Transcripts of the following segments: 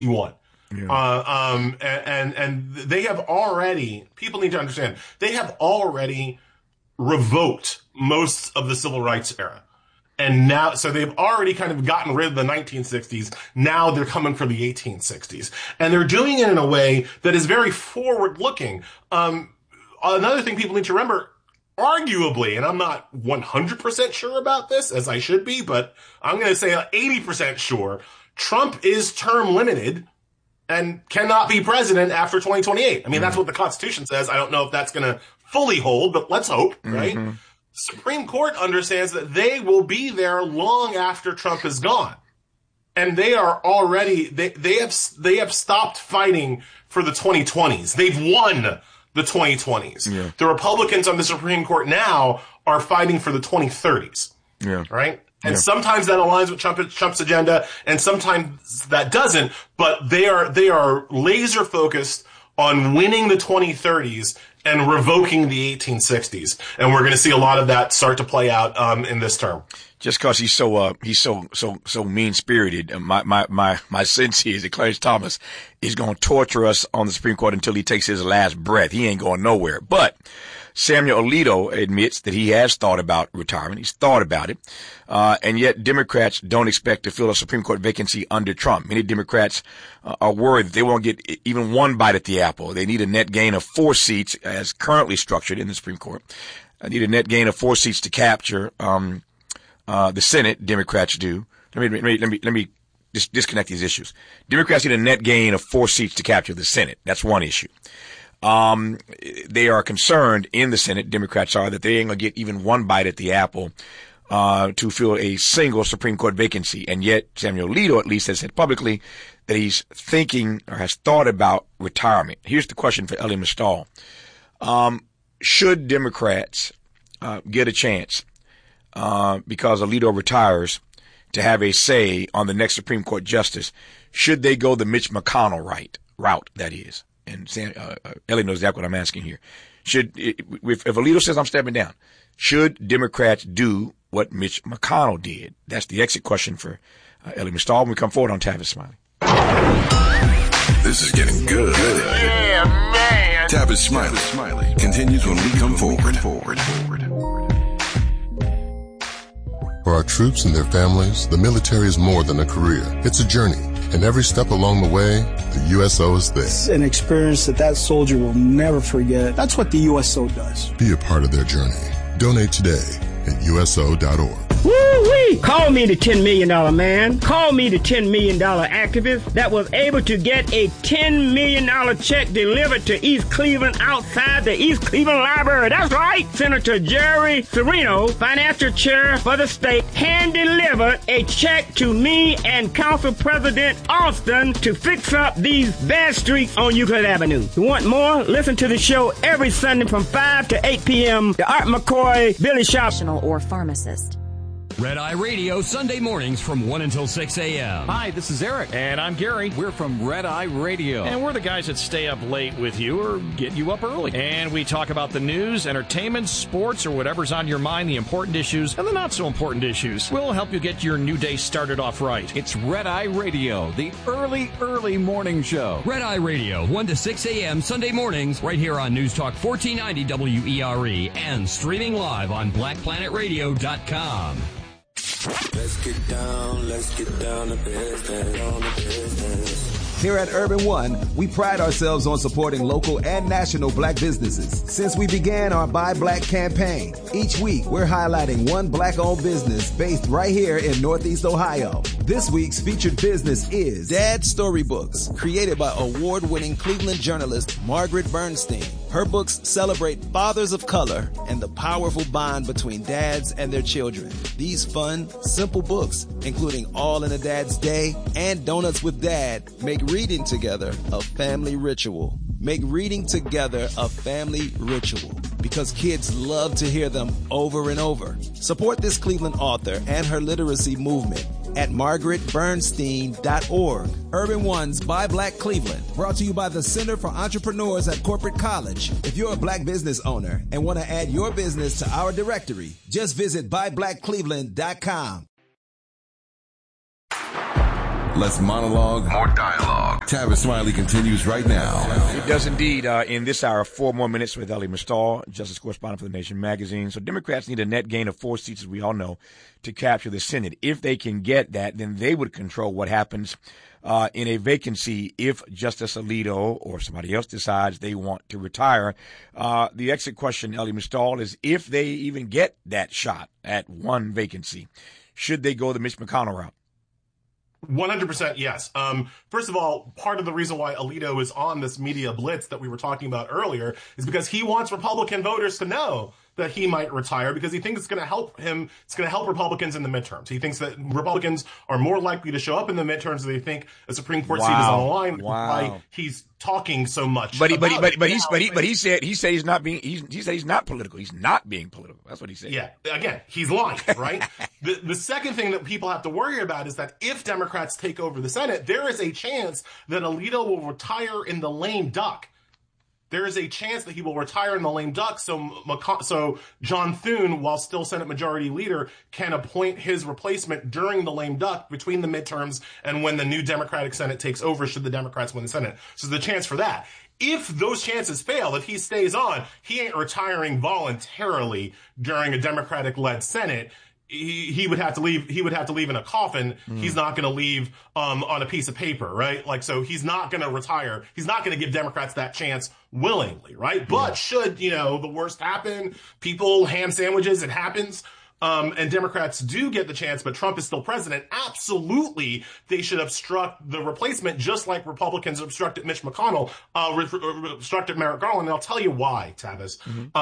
won. Yeah. And they have already, people need to understand, they have already revoked most of the civil rights era. And now, so they've already kind of gotten rid of the 1960s. Now they're coming for the 1860s. And they're doing it in a way that is very forward-looking. Another thing people need to remember, arguably, and I'm not 100% sure about this, as I should be, but I'm going to say 80% sure, Trump is term limited and cannot be president after 2028. I mean, that's what the Constitution says. I don't know if that's going to fully hold, but let's hope, right? Supreme Court understands that they will be there long after Trump is gone. And they are already, they have stopped fighting for the 2020s. They've won the 2020s. Yeah. The Republicans on the Supreme Court now are fighting for the 2030s. Yeah. Right? And sometimes that aligns with Trump's agenda, and sometimes that doesn't, but they are laser focused on winning the 2030s and revoking the 1860s. And we're going to see a lot of that start to play out in this term. Just because he's so mean spirited, my sense is that Clarence Thomas is going to torture us on the Supreme Court until he takes his last breath. He ain't going nowhere. But Samuel Alito admits that he has thought about retirement. He's thought about it. And yet Democrats don't expect to fill a Supreme Court vacancy under Trump. Many Democrats are worried that they won't get even one bite at the apple. They need a net gain of 4 seats as currently structured in the Supreme Court. I need a net gain of 4 seats to capture, the Senate. Democrats do. Let me just disconnect these issues. Democrats need a net gain of 4 seats to capture the Senate. That's one issue. They are concerned in the Senate, Democrats are, that they ain't gonna get even one bite at the apple, to fill a single Supreme Court vacancy. And yet Samuel Alito at least has said publicly that he's thinking or has thought about retirement. Here's the question for Elie Mystal. Should Democrats, get a chance, because Alito retires, to have a say on the next Supreme Court justice? Should they go the Mitch McConnell route, that is? And Ellie knows exactly what I'm asking here. If Alito says I'm stepping down, should Democrats do what Mitch McConnell did? That's the exit question for Elie Mystal when we come forward on Tavis Smiley. This is getting good. Yeah, man. Tavis Smiley continues when we come forward. For our troops and their families, the military is more than a career. It's a journey. And every step along the way, the USO is there. It's an experience that soldier will never forget. That's what the USO does. Be a part of their journey. Donate today at USO.org. Woo-wee! Call me the $10 million man. Call me the $10 million activist that was able to get a $10 million check delivered to East Cleveland outside the East Cleveland Library. That's right! Senator Jerry Serino, financial chair for the state, hand-delivered a check to me and Council President Austin to fix up these bad streets on Euclid Avenue. You want more? Listen to the show every Sunday from 5 to 8 p.m. The Art McCoy, Billy Shop, or pharmacist. Red Eye Radio, Sunday mornings from 1 until 6 a.m. Hi, this is Eric. And I'm Gary. We're from Red Eye Radio. And we're the guys that stay up late with you or get you up early. And we talk about the news, entertainment, sports, or whatever's on your mind, the important issues and the not so important issues. We'll help you get your new day started off right. It's Red Eye Radio, the early morning show. Red Eye Radio, 1 to 6 a.m. Sunday mornings, right here on News Talk 1490 WERE and streaming live on BlackPlanetRadio.com. Let's get down to business. Here at Urban One, we pride ourselves on supporting local and national black businesses. Since we began our Buy Black campaign, each week we're highlighting one black-owned business based right here in Northeast Ohio. This week's featured business is Dad Storybooks, created by award-winning Cleveland journalist Margaret Bernstein. Her books celebrate fathers of color and the powerful bond between dads and their children. These fun, simple books, including All in a Dad's Day and Donuts with Dad, make reading together a family ritual. Make reading together a family ritual because kids love to hear them over and over. Support this Cleveland author and her literacy movement at margaretbernstein.org. Urban One's Buy Black Cleveland, brought to you by the Center for Entrepreneurs at Corporate College. If you're a black business owner and want to add your business to our directory, just visit buyblackcleveland.com. Less monologue, more dialogue. Tavis Smiley continues right now. It does indeed. In this hour, 4 more minutes with Elie Mystal, justice correspondent for The Nation magazine. So Democrats need a net gain of 4 seats, as we all know, to capture the Senate. If they can get that, then they would control what happens in a vacancy if Justice Alito or somebody else decides they want to retire. The exit question, Elie Mystal, is if they even get that shot at one vacancy, should they go the Mitch McConnell route? 100% yes. First of all, part of the reason why Alito is on this media blitz that we were talking about earlier is because he wants Republican voters to know that he might retire, because he thinks it's going to help him. It's going to help Republicans in the midterms. He thinks that Republicans are more likely to show up in the midterms if they think a Supreme Court seat is on the line. Why he's talking so much. But he said he's not political. He's not being political. That's what he said. Yeah. Again, he's lying, right? The second thing that people have to worry about is that if Democrats take over the Senate, there is a chance that Alito will retire in the lame duck. There is a chance that he will retire in the lame duck, so John Thune, while still Senate Majority Leader, can appoint his replacement during the lame duck between the midterms and when the new Democratic Senate takes over, should the Democrats win the Senate. So there's a chance for that. If those chances fail, if he stays on, he ain't retiring voluntarily during a Democratic-led Senate. He would have to leave. He would have to leave in a coffin. He's not going to leave on a piece of paper, right? Like, so he's not going to retire. He's not going to give Democrats that chance willingly, right? But should, the worst happen, people ham sandwiches, it happens. And Democrats do get the chance, but Trump is still president. Absolutely, they should obstruct the replacement, just like Republicans obstructed Mitch McConnell, obstructed Merrick Garland. And I'll tell you why, Tavis.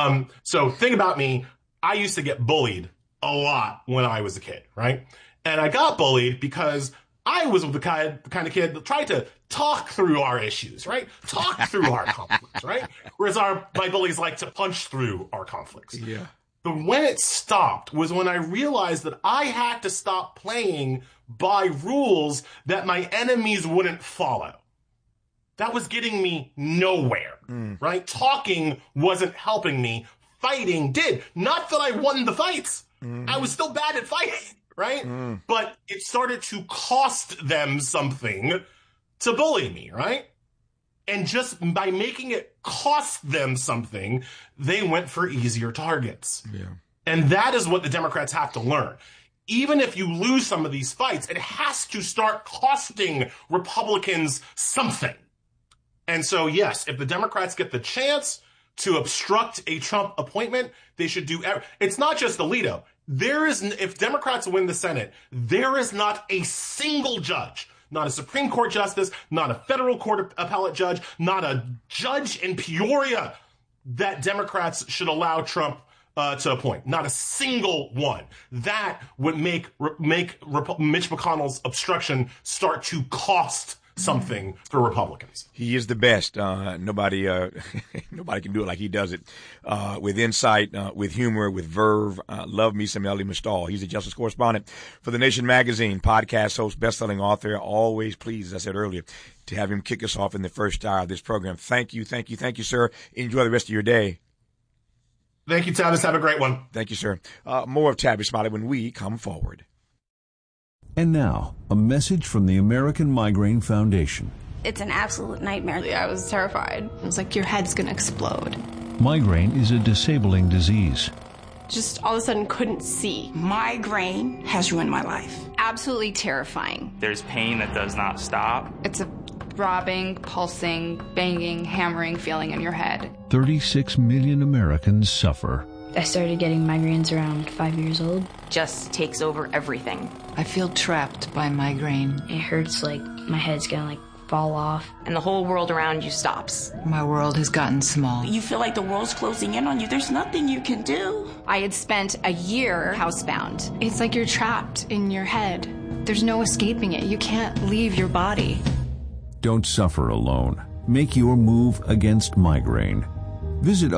So thing about me, I used to get bullied a lot when I was a kid, right? And I got bullied because I was the kind of kid that tried to talk through our issues, right? Talk through our conflicts, right? Whereas my bullies like to punch through our conflicts. Yeah. But when it stopped was when I realized that I had to stop playing by rules that my enemies wouldn't follow. That was getting me nowhere, right? Talking wasn't helping me. Fighting did. Not that I won the fights. I was still bad at fighting, right? But it started to cost them something to bully me, right? And just by making it cost them something, they went for easier targets. Yeah. And that is what the Democrats have to learn. Even if you lose some of these fights, it has to start costing Republicans something. And so, yes, if the Democrats get the chance to obstruct a Trump appointment, they should do. It's not just Alito. If Democrats win the Senate, there is not a single judge, not a Supreme Court justice, not a federal court appellate judge, not a judge in Peoria that Democrats should allow Trump to appoint. Not a single one. That would make Mitch McConnell's obstruction start to cost something for Republicans. He is the best. Nobody can do it like he does it. With insight, with humor, with verve. Love me some Elie Mystal. He's a justice correspondent for The Nation magazine, podcast host, best-selling author. Always pleased, as I said earlier, to have him kick us off in the first hour of this program. Thank you, sir. Enjoy the rest of your day. Thank you, Tavis. Have a great one. Thank you, sir. More of Tavis Smiley when we come forward. And now, a message from the American Migraine Foundation. It's an absolute nightmare. I was terrified. It was like your head's going to explode. Migraine is a disabling disease. Just all of a sudden couldn't see. Migraine has ruined my life. Absolutely terrifying. There's pain that does not stop. It's a throbbing, pulsing, banging, hammering feeling in your head. 36 million Americans suffer. I started getting migraines around 5 years old. Just takes over everything. I feel trapped by migraine. It hurts like my head's gonna fall off. And the whole world around you stops. My world has gotten small. You feel like the world's closing in on you. There's nothing you can do. I had spent a year housebound. It's like you're trapped in your head. There's no escaping it. You can't leave your body. Don't suffer alone. Make your move against migraine. Visit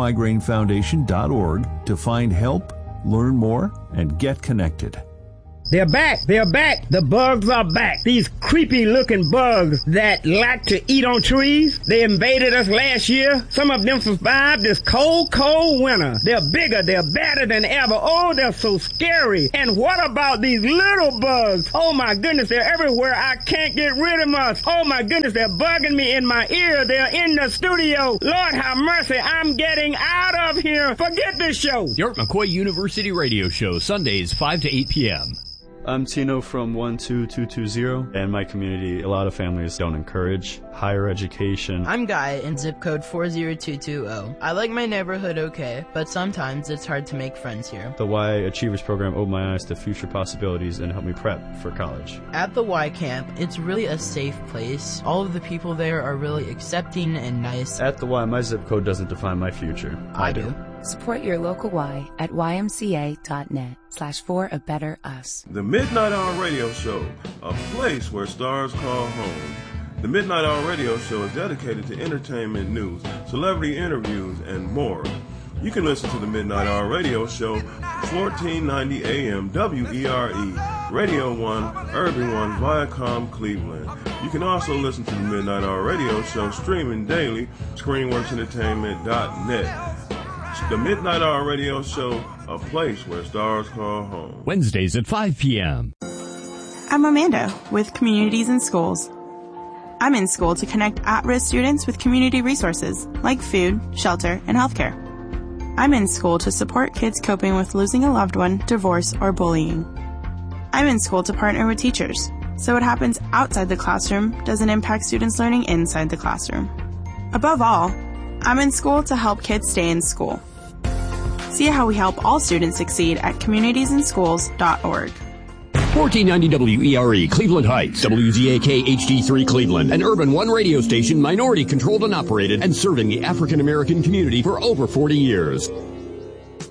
AmericanMigraineFoundation.org to find help, learn more, and get connected. They're back. They're back. The bugs are back. These creepy looking bugs that like to eat on trees. They invaded us last year. Some of them survived this cold, cold winter. They're bigger. They're badder than ever. Oh, they're so scary. And what about these little bugs? Oh my goodness, they're everywhere. I can't get rid of them. Oh my goodness, they're bugging me in my ear. They're in the studio. Lord have mercy. I'm getting out of here. Forget this show. The Art McCoy University Radio Show, Sundays 5 to 8 p.m. I'm Tino from 12220. In my community, a lot of families don't encourage higher education. I'm Guy in zip code 40220. I like my neighborhood okay, but sometimes it's hard to make friends here. The Y Achievers program opened my eyes to future possibilities and helped me prep for college. At the Y camp, it's really a safe place. All of the people there are really accepting and nice. At the Y, my zip code doesn't define my future. I do. Support your local Y at ymca.net/for-a-better-us. The Midnight Hour Radio Show, a place where stars call home. The Midnight Hour Radio Show is dedicated to entertainment news, celebrity interviews, and more. You can listen to the Midnight Hour Radio Show, 1490 AM WERE, Radio 1, Urban 1, Viacom, Cleveland. You can also listen to the Midnight Hour Radio Show streaming daily, ScreenWorksEntertainment.net. The Midnight Hour Radio Show, a place where stars call home. Wednesdays at 5 p.m. I'm Amanda with Communities in Schools. I'm in school to connect at-risk students with community resources like food, shelter, and healthcare. I'm in school to support kids coping with losing a loved one, divorce, or bullying. I'm in school to partner with teachers, so what happens outside the classroom doesn't impact students learning inside the classroom. Above all, I'm in school to help kids stay in school. See how we help all students succeed at communitiesinschools.org. 1490 WERE, Cleveland Heights, WZAK HD3 Cleveland, an Urban One radio station minority controlled and operated and serving the African American community for over 40 years.